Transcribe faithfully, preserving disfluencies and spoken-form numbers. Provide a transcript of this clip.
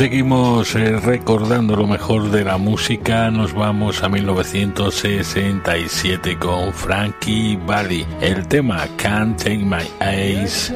seguimos eh, recordando lo mejor de la música. Nos vamos a mil novecientos sesenta y siete con Frankie Valli. El tema Can't Take My Eyes